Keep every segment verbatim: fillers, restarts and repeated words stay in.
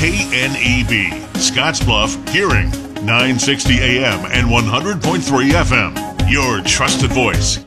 K N E B, Scottsbluff, Hearing, nine sixty A M and one hundred point three F M. Your trusted voice.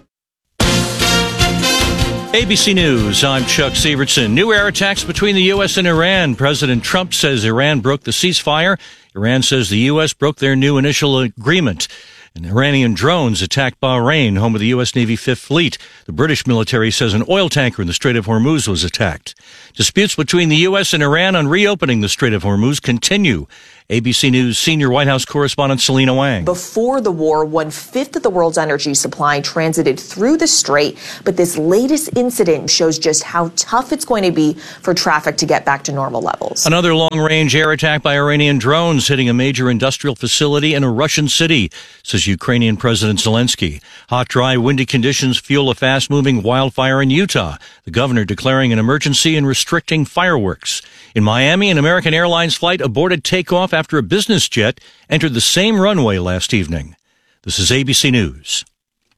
A B C News, I'm Chuck Severson. New air attacks between the U S and Iran. President Trump says Iran broke the ceasefire. Iran says the U S broke their new initial agreement. And Iranian drones attacked Bahrain, home of the U S Navy Fifth Fleet. The British military says an oil tanker in the Strait of Hormuz was attacked. Disputes between the U S and Iran on reopening the Strait of Hormuz continue. A B C News senior White House correspondent Selena Wang. Before the war, one-fifth of the world's energy supply transited through the strait, but this latest incident shows just how tough it's going to be for traffic to get back to normal levels. Another long-range air attack by Iranian drones hitting a major industrial facility in a Russian city, says Ukrainian President Zelensky. Hot, dry, windy conditions fuel a fast-moving wildfire in Utah, the governor declaring an emergency and restricting fireworks. In Miami, an American Airlines flight aborted takeoff after a business jet entered the same runway last evening. This is A B C News.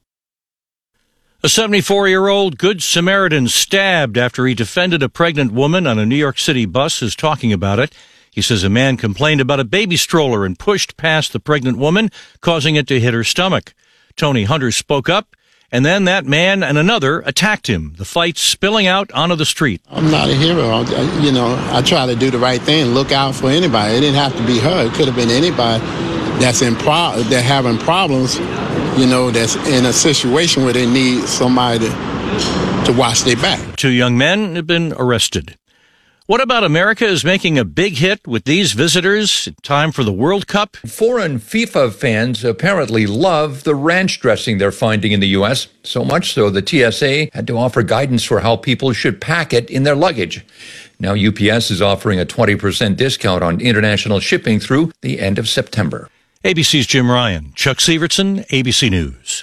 A seventy-four-year-old Good Samaritan stabbed after he defended a pregnant woman on a New York City bus is talking about it. He says a man complained about a baby stroller and pushed past the pregnant woman, causing it to hit her stomach. Tony Hunter spoke up, and then that man and another attacked him, the fight spilling out onto the street. I'm not a hero. I, you know, I try to do the right thing, look out for anybody. It didn't have to be her. It could have been anybody that's in pro- that having problems, you know, that's in a situation where they need somebody to, to watch their back. Two young men have been arrested. What About America is making a big hit with these visitors in time for the World Cup. Foreign FIFA fans apparently love the ranch dressing they're finding in the U S, so much so the T S A had to offer guidance for how people should pack it in their luggage. Now U P S is offering a twenty percent discount on international shipping through the end of September. A B C's Jim Ryan, Chuck Severson, A B C News.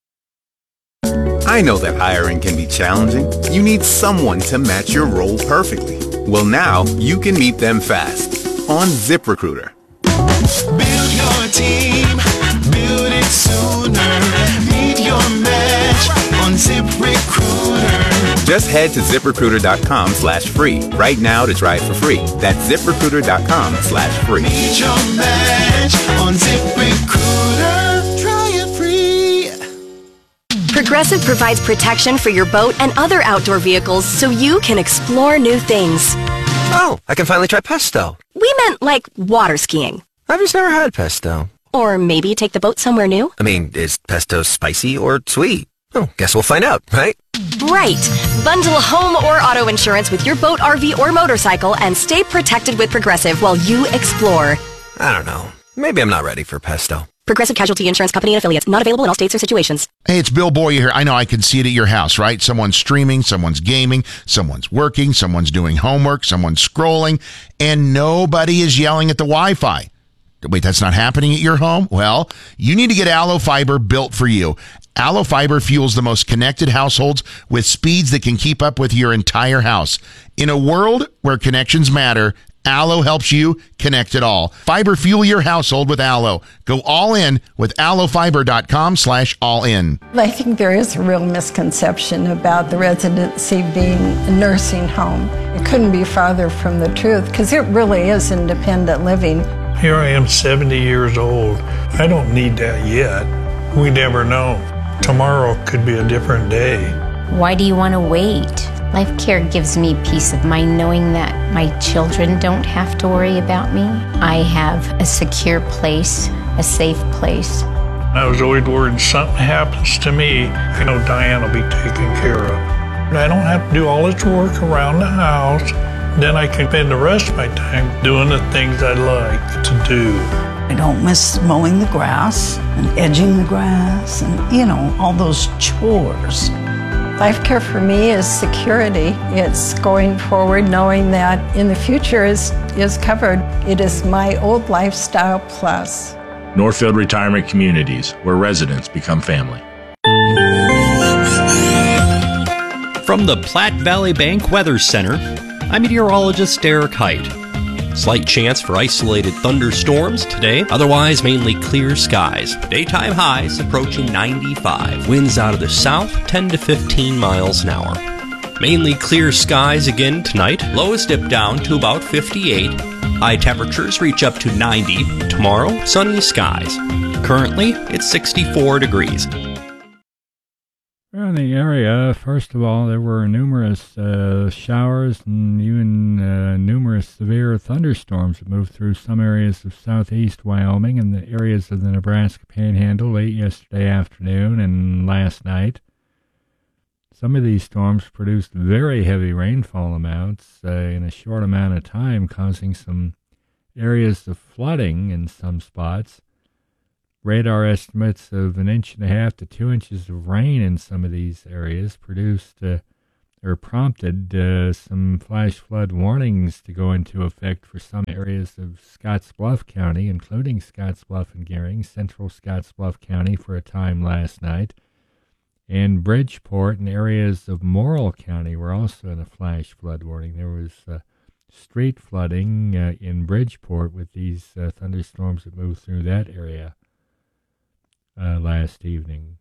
I know that hiring can be challenging. You need someone to match your role perfectly. Well, now you can meet them fast on ZipRecruiter. Build your team, build it sooner. Meet your match on ZipRecruiter. Just head to ZipRecruiter.com slash free right now to try it for free. That's ZipRecruiter.com slash free. Meet your match on ZipRecruiter. Try it free. Progressive provides protection for your boat and other outdoor vehicles so you can explore new things. Oh, I can finally try pesto. We meant like water skiing. I've just never had pesto. Or maybe take the boat somewhere new. I mean, is pesto spicy or sweet? Oh, guess we'll find out, right? Right. Bundle home or auto insurance with your boat, R V, or motorcycle and stay protected with Progressive while you explore. I don't know. Maybe I'm not ready for pesto. Progressive Casualty Insurance Company and affiliates. Not available in all states or situations. Hey, it's Bill Boyer here. I know I can see it at your house, right? Someone's streaming, someone's gaming, someone's working, someone's doing homework, someone's scrolling, and nobody is yelling at the Wi-Fi. Wait, that's not happening at your home? Well, you need to get Allo Fiber built for you. Allo Fiber fuels the most connected households with speeds that can keep up with your entire house. In a world where connections matter, Allo helps you connect it all. Fiber fuel your household with Allo. Go all in with allofiber.com slash all in. I think there is a real misconception about the residency being a nursing home. It couldn't be farther from the truth because it really is independent living. Here I am seventy years old. I don't need that yet. We never know. Tomorrow could be a different day. Why do you want to wait? Life Care gives me peace of mind knowing that my children don't have to worry about me. I have a secure place, a safe place. I was always worried something happens to me, I know Diane will be taken care of. I don't have to do all this work around the house. Then I can spend the rest of my time doing the things I like to do. I don't miss mowing the grass and edging the grass and, you know, all those chores. Life Care for me is security. It's going forward knowing that in the future is, is covered. It is my old lifestyle plus. Northfield Retirement Communities, where residents become family. From the Platte Valley Bank Weather Center, I'm meteorologist Derek Height. Slight chance for isolated thunderstorms today, otherwise mainly clear skies. Daytime highs approaching ninety-five. Winds out of the south, ten to fifteen miles an hour. Mainly clear skies again tonight. Lows dip down to about fifty-eight. High temperatures reach up to ninety. Tomorrow, sunny skies. Currently, it's sixty-four degrees. Around the area, first of all, there were numerous uh, showers and even uh, numerous severe thunderstorms that moved through some areas of southeast Wyoming and the areas of the Nebraska Panhandle late yesterday afternoon and last night. Some of these storms produced very heavy rainfall amounts uh, in a short amount of time, causing some areas of flooding in some spots. Radar estimates of an inch and a half to two inches of rain in some of these areas produced uh, or prompted uh, some flash flood warnings to go into effect for some areas of Scottsbluff County, including Scottsbluff and Gering, central Scottsbluff County for a time last night. And Bridgeport and areas of Morrill County were also in a flash flood warning. There was uh, street flooding uh, in Bridgeport with these uh, thunderstorms that moved through that area uh, last evening.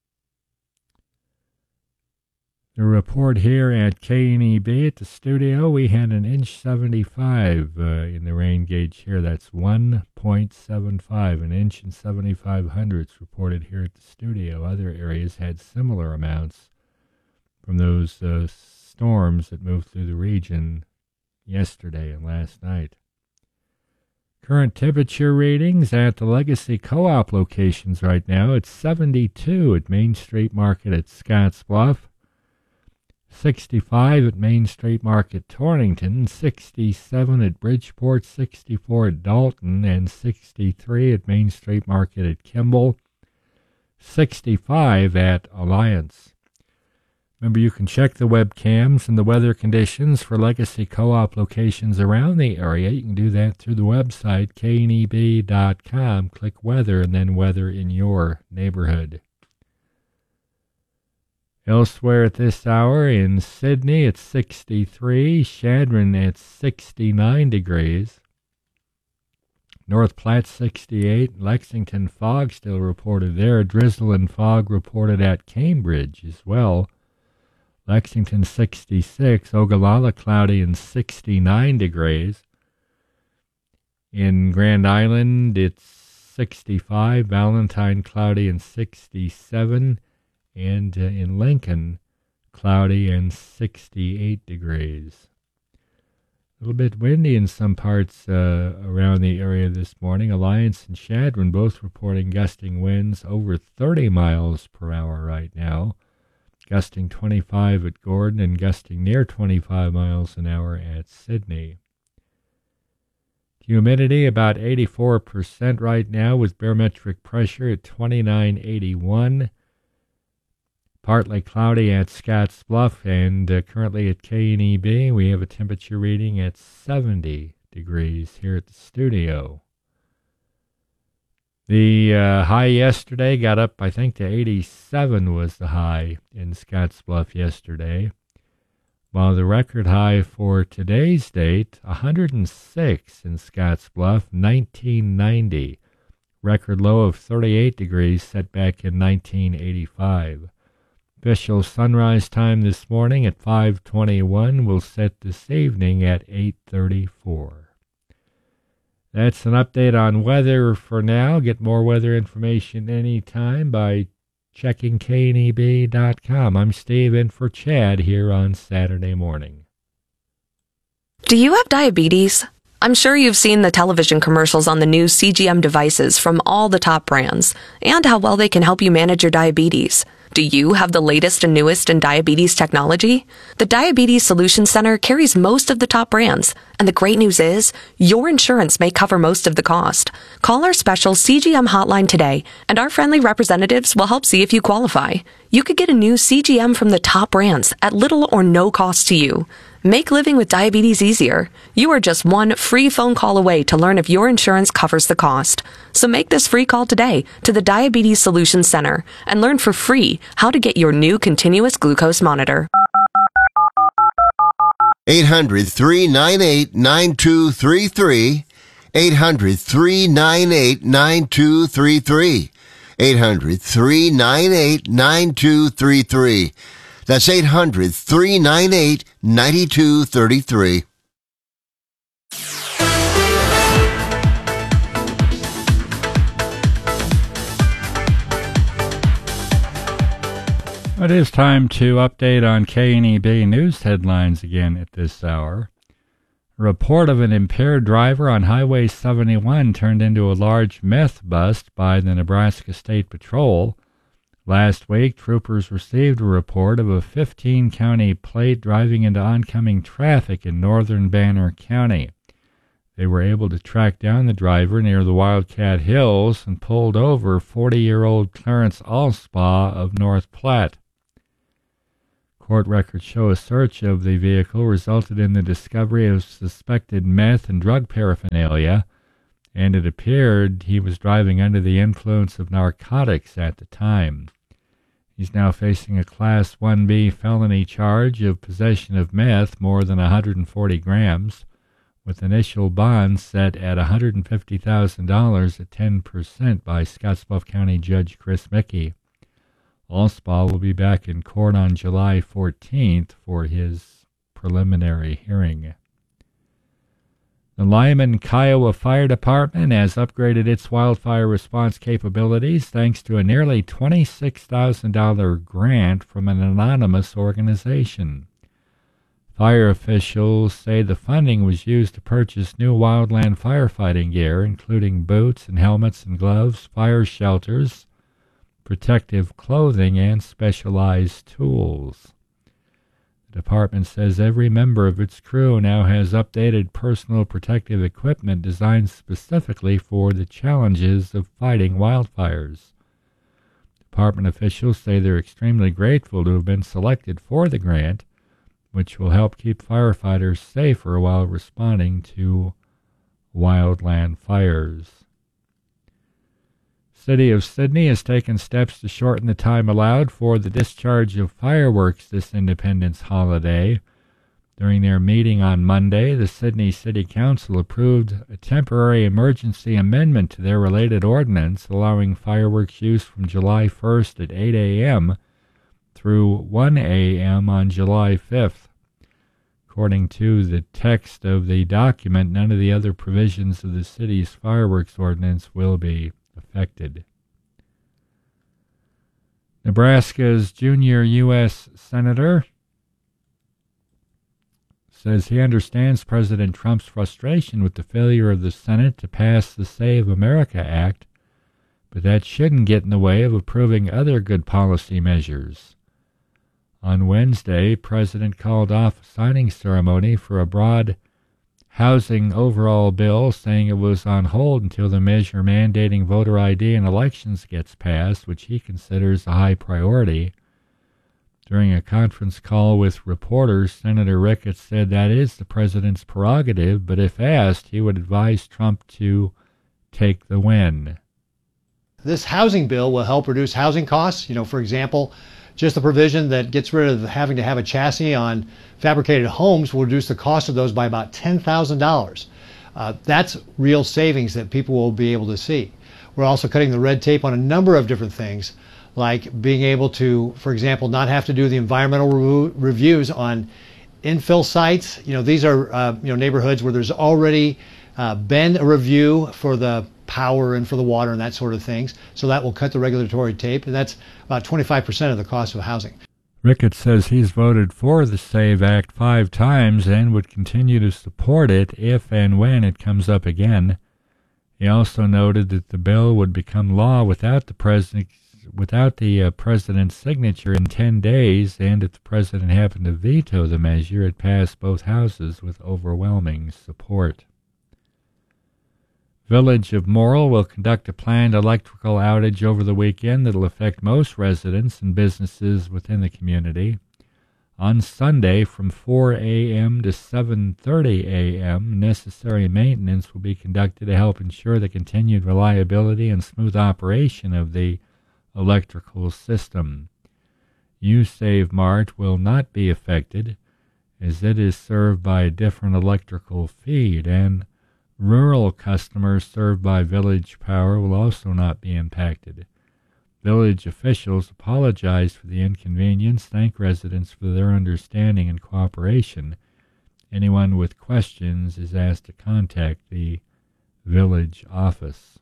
The report here at K N E B at the studio, we had an inch seventy-five uh, in the rain gauge here. That's one point seven five, an inch and seventy-five hundredths reported here at the studio. Other areas had similar amounts from those uh, storms that moved through the region yesterday and last night. Current temperature readings at the Legacy Co-op locations right now. It's seventy-two at Main Street Market at Scottsbluff. sixty-five at Main Street Market, Torrington, sixty-seven at Bridgeport, sixty-four at Dalton, and sixty-three at Main Street Market at Kimball, sixty-five at Alliance. Remember, you can check the webcams and the weather conditions for Legacy Co-op locations around the area. You can do that through the website, K N E B dot com. Click weather and then weather in your neighborhood. Elsewhere at this hour, in Sydney it's sixty-three, Chadron at sixty-nine degrees, North Platte sixty-eight, Lexington fog still reported there, drizzle and fog reported at Cambridge as well. Lexington sixty-six, Ogallala cloudy and sixty-nine degrees. In Grand Island it's sixty-five, Valentine cloudy and sixty-seven. And uh, in Lincoln, cloudy and sixty-eight degrees. A little bit windy in some parts uh, around the area this morning. Alliance and Chadron both reporting gusting winds over thirty miles per hour right now. Gusting twenty-five at Gordon and gusting near twenty-five miles an hour at Sydney. Humidity about eighty-four percent right now with barometric pressure at twenty-nine eighty-one. Partly cloudy at Scottsbluff, and uh, currently at K N E B, we have a temperature reading at seventy degrees here at the studio. The uh, high yesterday got up, I think, to eighty-seven was the high in Scottsbluff yesterday, while the record high for today's date, one hundred six in Scottsbluff, nineteen ninety. Record low of thirty-eight degrees set back in nineteen eighty-five. Official sunrise time this morning at five twenty-one will set this evening at eight thirty-four. That's an update on weather for now. Get more weather information anytime by checking K N E B dot com. I'm Steve in for Chad here on Saturday morning. Do you have diabetes? I'm sure you've seen the television commercials on the new C G M devices from all the top brands and how well they can help you manage your diabetes. Do you have the latest and newest in diabetes technology? The Diabetes Solutions Center carries most of the top brands, and the great news is your insurance may cover most of the cost. Call our special C G M hotline today, and our friendly representatives will help see if you qualify. You could get a new C G M from the top brands at little or no cost to you. Make living with diabetes easier. You are just one free phone call away to learn if your insurance covers the cost. So make this free call today to the Diabetes Solutions Center and learn for free how to get your new continuous glucose monitor. eight hundred, three nine eight, nine two three three. eight hundred, three nine eight, nine two three three. eight hundred, three nine eight, nine two three three. That's eight hundred, three nine eight, nine two three three. It is time to update on K N E B news headlines again at this hour. A report of an impaired driver on Highway seventy-one turned into a large meth bust by the Nebraska State Patrol. Last week, troopers received a report of a fifteen-county plate driving into oncoming traffic in northern Banner County. They were able to track down the driver near the Wildcat Hills and pulled over forty-year-old Clarence Allspaw of North Platte. Court records show a search of the vehicle resulted in the discovery of suspected meth and drug paraphernalia, and it appeared he was driving under the influence of narcotics at the time. He's now facing a Class one B felony charge of possession of meth more than one hundred forty grams, with initial bond set at one hundred fifty thousand dollars at ten percent by Scottsbluff County Judge Chris Mickey. Allspaw will be back in court on July fourteenth for his preliminary hearing. The Lyman, Kiowa Fire Department has upgraded its wildfire response capabilities thanks to a nearly twenty-six thousand dollars grant from an anonymous organization. Fire officials say the funding was used to purchase new wildland firefighting gear, including boots and helmets and gloves, fire shelters, protective clothing, and specialized tools. The department says every member of its crew now has updated personal protective equipment designed specifically for the challenges of fighting wildfires. Department officials say they're extremely grateful to have been selected for the grant, which will help keep firefighters safer while responding to wildland fires. City of Sydney has taken steps to shorten the time allowed for the discharge of fireworks this Independence holiday. During their meeting on Monday, the Sydney City Council approved a temporary emergency amendment to their related ordinance, allowing fireworks use from July first at eight a.m. through one a.m. on July fifth. According to the text of the document, none of the other provisions of the city's fireworks ordinance will be affected. Nebraska's junior U S Senator says he understands President Trump's frustration with the failure of the Senate to pass the Save America Act, but that shouldn't get in the way of approving other good policy measures. On Wednesday, President called off a signing ceremony for a broad housing overall bill, saying it was on hold until the measure mandating voter I D in elections gets passed, which he considers a high priority. During a conference call with reporters, Senator Ricketts said that is the president's prerogative, but if asked, he would advise Trump to take the win. This housing bill will help reduce housing costs. You know, for example, just the provision that gets rid of having to have a chassis on fabricated homes will reduce the cost of those by about ten thousand dollars. Uh, that's real savings that people will be able to see. We're also cutting the red tape on a number of different things, like being able to, for example, not have to do the environmental re- reviews on infill sites. You know, these are uh, you know neighborhoods where there's already uh, been a review for the power and for the water and that sort of things. So that will cut the regulatory tape, and that's about twenty-five percent of the cost of housing. Ricketts says he's voted for the SAVE Act five times and would continue to support it if and when it comes up again. He also noted that the bill would become law without the president, without the uh, president's signature in ten days, and if the president happened to veto the measure, it passed both houses with overwhelming support. Village of Morrill will conduct a planned electrical outage over the weekend that will affect most residents and businesses within the community. On Sunday, from four a.m. to seven thirty a.m., necessary maintenance will be conducted to help ensure the continued reliability and smooth operation of the electrical system. U-Save Mart will not be affected, as it is served by a different electrical feed, and rural customers served by Village Power will also not be impacted. Village officials apologized for the inconvenience, thank residents for their understanding and cooperation. Anyone with questions is asked to contact the village office.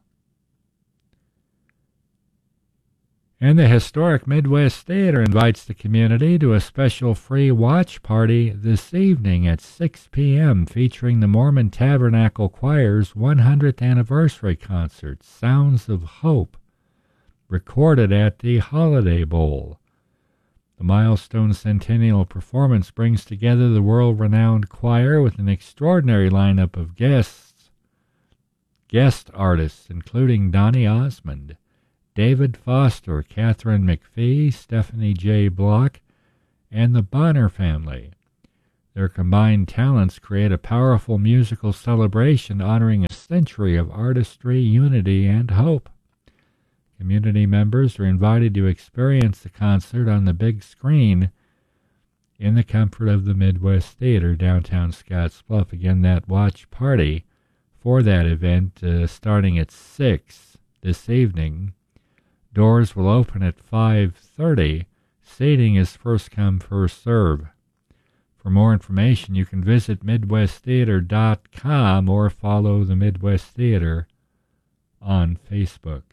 And the historic Midwest Theater invites the community to a special free watch party this evening at six p.m. featuring the Mormon Tabernacle Choir's one hundredth anniversary concert, Sounds of Hope, recorded at the Holiday Bowl. The milestone centennial performance brings together the world-renowned choir with an extraordinary lineup of guests, guest artists including Donny Osmond, David Foster, Catherine McPhee, Stephanie J. Block, and the Bonner family. Their combined talents create a powerful musical celebration honoring a century of artistry, unity, and hope. Community members are invited to experience the concert on the big screen in the comfort of the Midwest Theater, downtown Scottsbluff. Again, that watch party for that event uh, starting at six this evening. Doors will open at five thirty. Seating is first come, first serve. For more information, you can visit midwest theater dot com or follow the Midwest Theater on Facebook.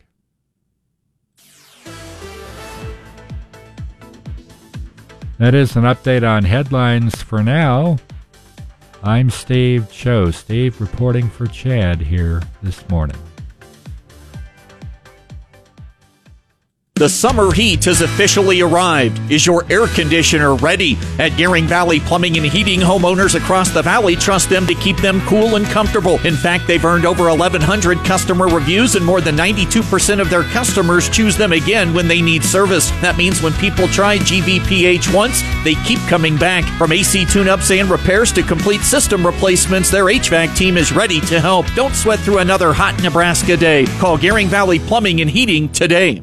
That is an update on headlines for now. I'm Steve Cho. Steve reporting for Chad here this morning. The summer heat has officially arrived. Is your air conditioner ready? At Gearing Valley Plumbing and Heating, homeowners across the valley trust them to keep them cool and comfortable. In fact, they've earned over eleven hundred customer reviews, and more than ninety-two percent of their customers choose them again when they need service. That means when people try G V P H once, they keep coming back. From A C tune-ups and repairs to complete system replacements, their H V A C team is ready to help. Don't sweat through another hot Nebraska day. Call Gearing Valley Plumbing and Heating today.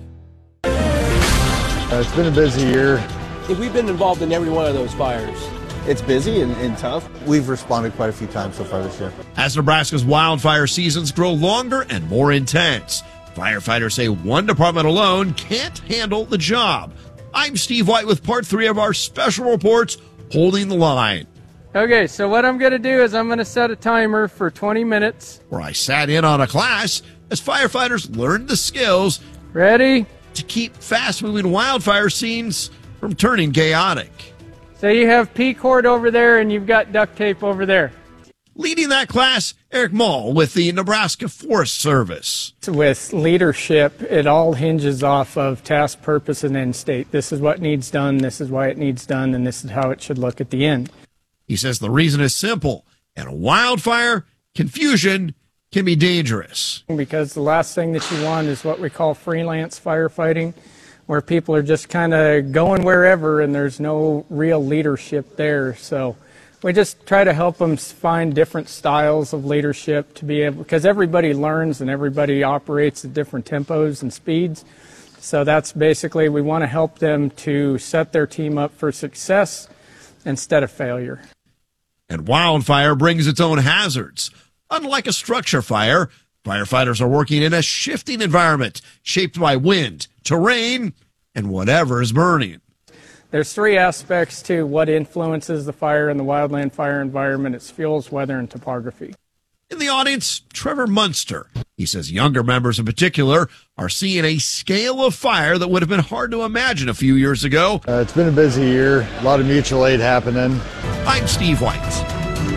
Uh, it's been a busy year. We've been involved in every one of those fires. It's busy and, and tough. We've responded quite a few times so far this year. As Nebraska's wildfire seasons grow longer and more intense, firefighters say one department alone can't handle the job. I'm Steve White with part three of our special reports, Holding the Line. Okay, so what I'm going to do is I'm going to set a timer for twenty minutes. Where I sat in on a class as firefighters learned the skills. Ready? To keep fast-moving wildfire scenes from turning chaotic. So you have P-cord over there and you've got duct tape over there. Leading that class, Eric Mall with the Nebraska Forest Service. With leadership, it all hinges off of task, purpose, and end state. This is what needs done, this is why it needs done, and this is how it should look at the end. He says the reason is simple. In a wildfire, confusion can be dangerous. Because the last thing that you want is what we call freelance firefighting, where people are just kind of going wherever and there's no real leadership there. So we just try to help them find different styles of leadership to be able, because everybody learns and everybody operates at different tempos and speeds. So that's basically, we want to help them to set their team up for success instead of failure. And wildfire brings its own hazards. Unlike a structure fire, firefighters are working in a shifting environment shaped by wind, terrain, and whatever is burning. There's three aspects to what influences the fire in the wildland fire environment. It's fuels, weather, and topography. In the audience, Trevor Munster. He says younger members in particular are seeing a scale of fire that would have been hard to imagine a few years ago. Uh, it's been a busy year, a lot of mutual aid happening. I'm Steve White.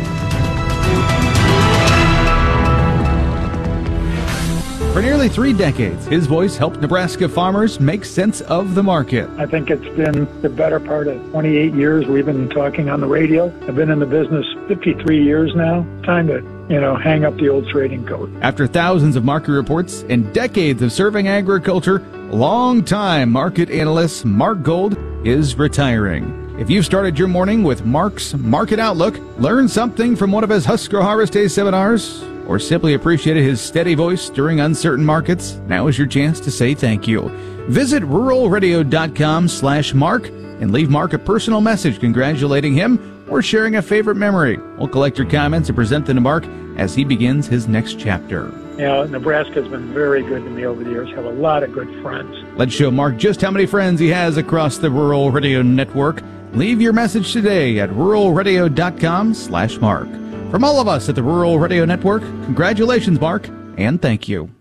For nearly three decades, his voice helped Nebraska farmers make sense of the market. I think it's been the better part of twenty-eight years we've been talking on the radio. I've been in the business fifty-three years now. Time to, you know, hang up the old trading coat. After thousands of market reports and decades of serving agriculture, longtime market analyst Mark Gold is retiring. If you've started your morning with Mark's Market Outlook, learned something from one of his Husker Harvest Day seminars, or simply appreciated his steady voice during uncertain markets, now is your chance to say thank you. Visit rural radio dot com slash Mark and leave Mark a personal message congratulating him or sharing a favorite memory. We'll collect your comments and present them to Mark as he begins his next chapter. You know, Nebraska's been very good to me over the years. Have a lot of good friends. Let's show Mark just how many friends he has across the Rural Radio Network. Leave your message today at rural radio dot com slash Mark. From all of us at the Rural Radio Network, congratulations, Mark, and thank you.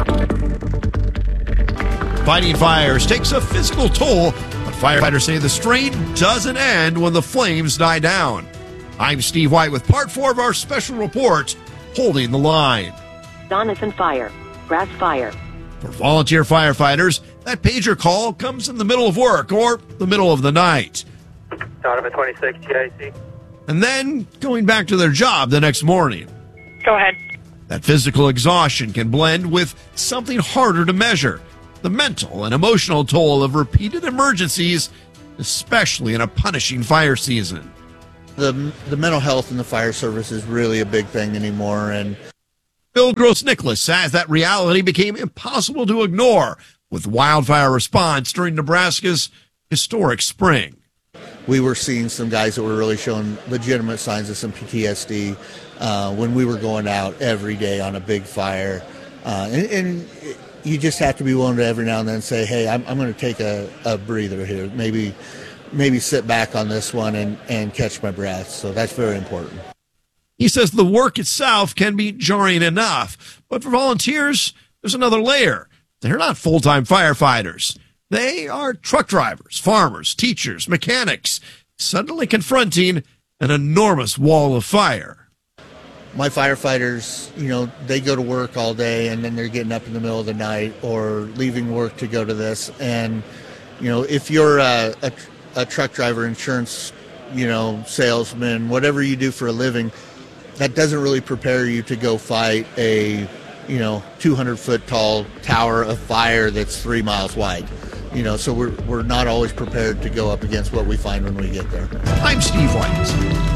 Fighting fires takes a physical toll, but firefighters say the strain doesn't end when the flames die down. I'm Steve White with part four of our special report, Holding the Line. Doniphan Fire, Grass Fire. For volunteer firefighters, that pager call comes in the middle of work or the middle of the night. Donovan twenty-six, G I C. And then going back to their job the next morning. Go ahead. That physical exhaustion can blend with something harder to measure, the mental and emotional toll of repeated emergencies, especially in a punishing fire season. The, the mental health in the fire service is really a big thing anymore, and Bill Gross-Nicholas says that reality became impossible to ignore with wildfire response during Nebraska's historic spring. We were seeing some guys that were really showing legitimate signs of some P T S D uh, when we were going out every day on a big fire. Uh, and, and you just have to be willing to every now and then say, hey, I'm, I'm going to take a, a breather here. Maybe maybe sit back on this one and, and catch my breath. So that's very important. He says the work itself can be jarring enough, but for volunteers, there's another layer. They're not full-time firefighters. They are truck drivers, farmers, teachers, mechanics, suddenly confronting an enormous wall of fire. My firefighters, you know, they go to work all day and then they're getting up in the middle of the night or leaving work to go to this. And, you know, if you're a, a, a truck driver, insurance, you know, salesman, whatever you do for a living, that doesn't really prepare you to go fight a, you know, two hundred foot tall tower of fire that's three miles wide. You know, so we're we're not always prepared to go up against what we find when we get there. I'm Steve White.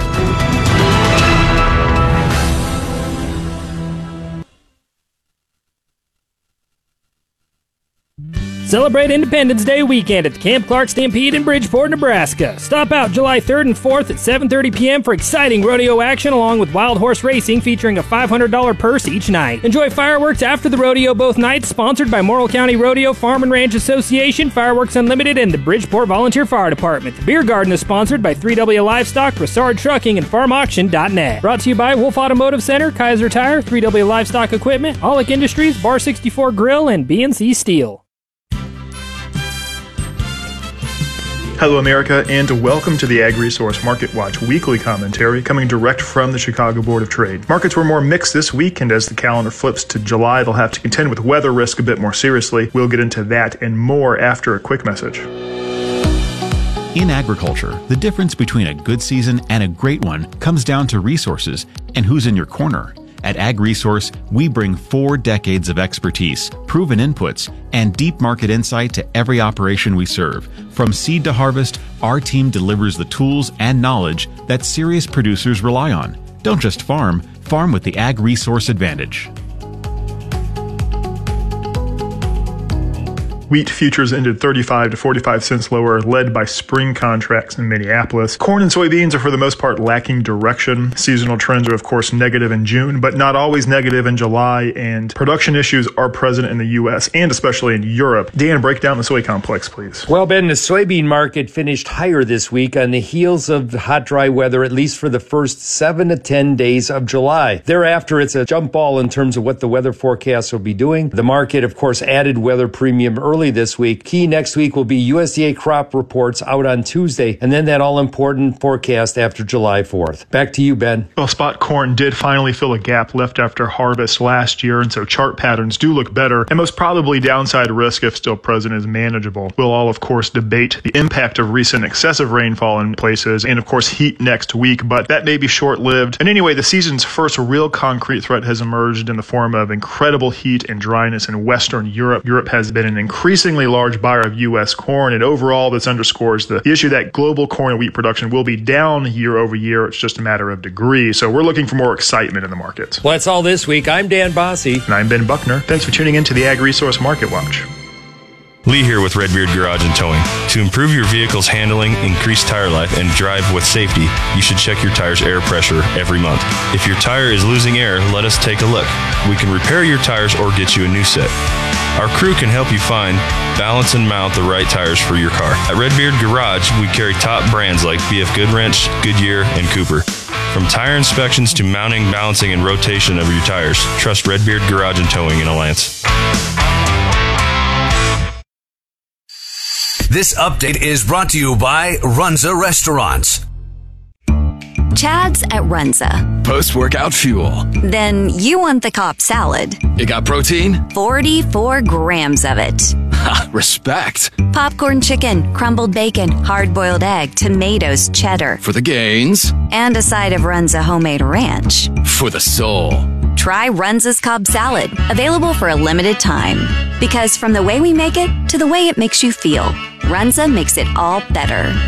Celebrate Independence Day weekend at the Camp Clark Stampede in Bridgeport, Nebraska. Stop out July third and fourth at seven thirty p.m. for exciting rodeo action along with wild horse racing featuring a five hundred dollars purse each night. Enjoy fireworks after the rodeo both nights, sponsored by Morrill County Rodeo Farm and Ranch Association, Fireworks Unlimited, and the Bridgeport Volunteer Fire Department. The beer garden is sponsored by three W Livestock, Broussard Trucking, and Farm Auction dot net. Brought to you by Wolf Automotive Center, Kaiser Tire, three W Livestock Equipment, Aulick Industries, Bar sixty-four Grill, and B and C Steel. Hello, America, and welcome to the Ag Resource Market Watch weekly commentary coming direct from the Chicago Board of Trade. Markets were more mixed this week, and as the calendar flips to July, they'll have to contend with weather risk a bit more seriously. We'll get into that and more after a quick message. In agriculture, the difference between a good season and a great one comes down to resources and who's in your corner. At Ag Resource, we bring four decades of expertise, proven inputs, and deep market insight to every operation we serve. From seed to harvest, our team delivers the tools and knowledge that serious producers rely on. Don't just farm, farm with the Ag Resource Advantage. Wheat futures ended thirty-five to forty-five cents lower, led by spring contracts in Minneapolis. Corn and soybeans are for the most part lacking direction. Seasonal trends are of course negative in June, but not always negative in July, and production issues are present in the U S and especially in Europe. Dan, break down the soy complex, please. Well, Ben, the soybean market finished higher this week on the heels of hot, dry weather, at least for the first seven to ten days of July. Thereafter, it's a jump ball in terms of what the weather forecasts will be doing. The market, of course, added weather premium early this week. Key next week will be U S D A crop reports out on Tuesday, and then that all-important forecast after July fourth. Back to you, Ben. Well, spot corn did finally fill a gap left after harvest last year, and so chart patterns do look better, and most probably downside risk, if still present, is manageable. We'll all, of course, debate the impact of recent excessive rainfall in places, and of course heat next week, but that may be short-lived. And anyway, the season's first real concrete threat has emerged in the form of incredible heat and dryness in Western Europe. Europe has been an increasingly large buyer of U S corn, and overall this underscores the issue that global corn and wheat production will be down year over year. It's just a matter of degree. So we're looking for more excitement in the markets. Well, that's all this week. I'm Dan Bossy. And I'm Ben Buckner. Thanks for tuning in to the Ag Resource Market Watch. Lee here with Redbeard Garage and Towing. To improve your vehicle's handling, increase tire life, and drive with safety, you should check your tire's air pressure every month. If your tire is losing air, let us take a look. We can repair your tires or get you a new set. Our crew can help you find, balance, and mount the right tires for your car. At Redbeard Garage, we carry top brands like B F Goodwrench, Goodyear, and Cooper. From tire inspections to mounting, balancing, and rotation of your tires, trust Redbeard Garage and Towing in Alliance. This update is brought to you by Runza Restaurants. Chad's at Runza. Post-workout fuel. Then you want the Cobb salad. It got protein? forty-four grams of it. Ha, respect. Popcorn chicken, crumbled bacon, hard-boiled egg, tomatoes, cheddar. For the gains. And a side of Runza homemade ranch. For the soul. Try Runza's Cobb salad, available for a limited time. Because from the way we make it to the way it makes you feel, Runza makes it all better.